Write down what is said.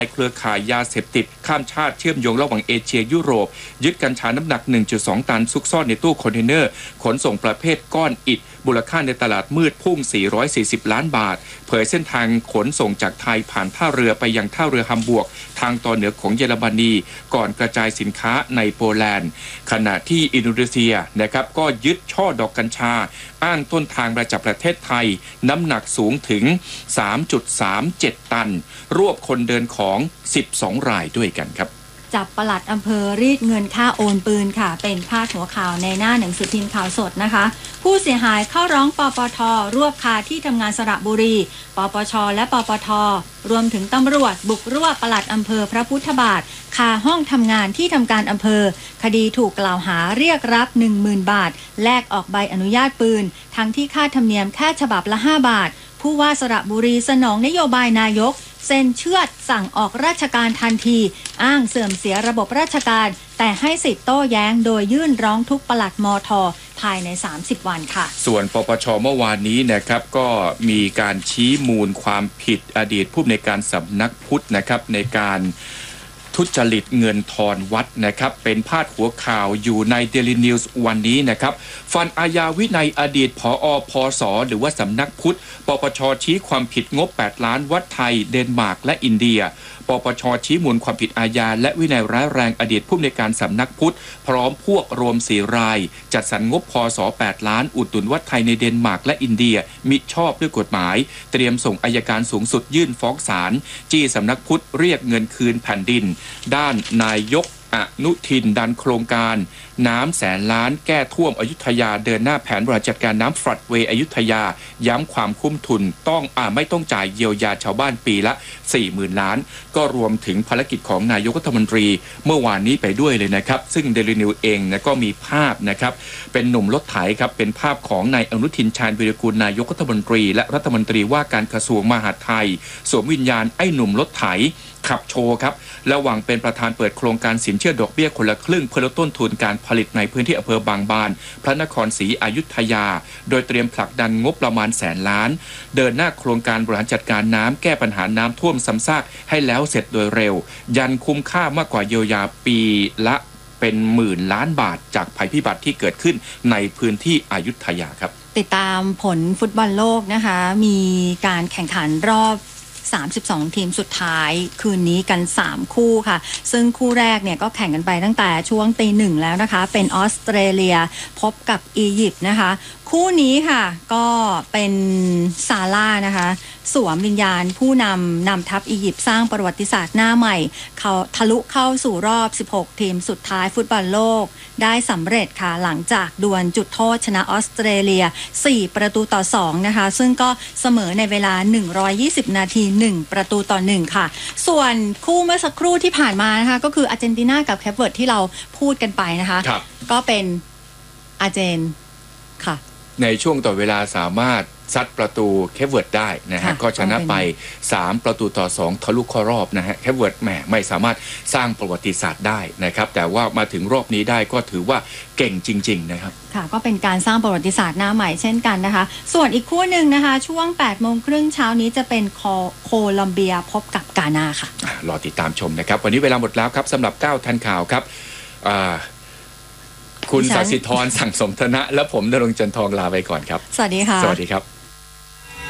เครือข่ายยาเสพติดข้ามชาติเชื่อมโยงระหว่างเอเชียยุโรปยึดกัญชาน้ำหนัก 1.2 ตันซุกซ่อนในตู้คอนเทนเนอร์ขนส่งประเภทก้อนอิฐมูลค่าในตลาดมืดพุ่ง440 ล้านบาทเผยเส้นทางขนส่งจากไทยผ่านท่าเรือไปยังท่าเรือฮัมบูร์กทางตอนเหนือของเยอรมนีก่อนกระจายสินค้าในโปแลนด์ขณะที่อินโดนีเซียนะครับก็ยึดช่อดอกกัญชาอ้างต้นทางมาจากประเทศไทยน้ำหนักสูงถึง 3.37 ตันรวบคนเดินของ12 รายด้วยกันครับจับปลัดอำเภอรีดเงินค่าโอนปืนค่ะเป็นพาดหัวข่าวในหน้าหนังสือพิมพ์ข่าวสดนะคะผู้เสียหายเข้าร้องปปท.รวบคาที่ทำงานสระบุรีปปช.และปปท.รวมถึงตำรวจบุกรวบปลัดอำเภอพระพุทธบาทคาห้องทำงานที่ทำการอำเภอคดีถูกกล่าวหาเรียกรับ 10,000 บาทแลกออกใบอนุญาตปืนทั้งที่ค่าธรรมเนียมแค่ฉบับละ5 บาทผู้ว่าสระบุรีสนองนโยบายนายกเซ็นเชือดสั่งออกราชการทันทีอ้างเสื่อมเสียระบบราชการแต่ให้สิทธิ์โต้แย้งโดยยื่นร้องทุกข์ปลัดมท.ภายใน30 วันค่ะส่วนปปช.เมื่อวานนี้นะครับก็มีการชี้มูลความผิดอดีตผู้อำนวยการสำนักพุทธนะครับในการทุจริตเงินทอนวัดนะครับเป็นพาดหัวข่าวอยู่ใน Daily News วันนี้นะครับฟันอาญาวินัยอดีตผอ.พศ.หรือว่าสำนักพุทธปปช.ชี้ความผิดงบ8 ล้านวัดไทยเดนมาร์กและอินเดียปปช.ชี้มูลความผิดอาญาและวินัยร้ายแรงอดีตผู้อำนวยการสำนักพุทธพร้อมพวกรวม4 รายจัดสรรงบพศ. 8 ล้านอุดหนุนวัดไทยในเดนมาร์กและอินเดียมิชอบด้วยกฎหมายเตรียมส่งอัยการสูงสุดยื่นฟ้องศาลจี้สำนักพุทธเรียกเงินคืนแผ่นดินด้านนายกอนุทินดันโครงการน้ำแสนล้านแก้ท่วมอยุธยาเดินหน้าแผนบริหารจัดการน้ำฟลัดเวย์อยุธยาย้ำความคุ้มทุนไม่ต้องจ่ายเยียวยาชาวบ้านปีละ 40,000 ล้านก็รวมถึงภารกิจของนายกรัฐมนตรีเมื่อวานนี้ไปด้วยเลยนะครับซึ่งเดลินิวเองนะก็มีภาพนะครับเป็นหนุ่มรถไถครับเป็นภาพของนายอนุทินชาญวีรกูลนายกรัฐมนตรีและรัฐมนตรีว่าการกระทรวงมหาดไทยสวมวิญญาณไอ้หนุ่มรถไถขับโชว์ครับระหว่างเป็นประธานเปิดโครงการสินเชื่อดอกเบี้ยคนละครึ่งเพื่อลดต้นทุนการผลิตในพื้นที่อำเภอบางบานพระนครศรีอยุธยาโดยเตรียมผลักดันงบประมาณ100,000 ล้านเดินหน้าโครงการบริหารจัดการน้ำแก้ปัญหาน้ำท่วมซ้ำซากให้แล้วเสร็จโดยเร็วยันคุ้มค่ามากกว่าเยียวยาปีละเป็น10,000 ล้านบาทจากภัยพิบัติที่เกิดขึ้นในพื้นที่อยุธยาครับติดตามผลฟุตบอลโลกนะคะมีการแข่งขันรอบ32 ทีมสุดท้ายคืนนี้กัน3 คู่ค่ะซึ่งคู่แรกเนี่ยก็แข่งกันไปตั้งแต่ช่วงตี 1แล้วนะคะเป็นออสเตรเลียพบกับอียิปต์นะคะคู่นี้ค่ะก็เป็นซาร่านะคะสวมวิญญาณผู้นำทัพอียิปต์สร้างประวัติศาสตร์หน้าใหม่เขาทะลุเข้าสู่รอบ16 ทีมสุดท้ายฟุตบอลโลกได้สำเร็จค่ะหลังจากดวลจุดโทษชนะออสเตรเลีย4-2นะคะซึ่งก็เสมอในเวลา120 นาที1-1ค่ะส่วนคู่เมื่อสักครู่ที่ผ่านมานะคะก็คืออาร์เจนตินากับแคปเวิร์ดที่เราพูดกันไปนะคะก็เป็นอาร์เจนค่ะในช่วงต่อเวลาสามารถซัดประตูแคปเวิร์ดได้นะฮะก็ชนะไป3-2ทะลุเข้ารอบนะฮะแคปเวิร์ดไม่สามารถสร้างประวัติศาสตร์ได้นะครับแต่ว่ามาถึงรอบนี้ได้ก็ถือว่าเก่งจริงๆนะครับค่ะก็เป็นการสร้างประวัติศาสตร์หน้าใหม่เช่นกันนะคะส่วนอีกคู่หนึ่งนะคะช่วง 8:30 น.เช้านี้จะเป็นโคลัมเบียพบกับกานาค่ะรอติดตามชมนะครับวันนี้เวลาหมดแล้วครับสำหรับ9ทันข่าวครับคุณศศิธร สั่งสมธนะและผมณรงค์ จันทองลาไปก่อนครับสวัสดีค่ะสวัสดีครับ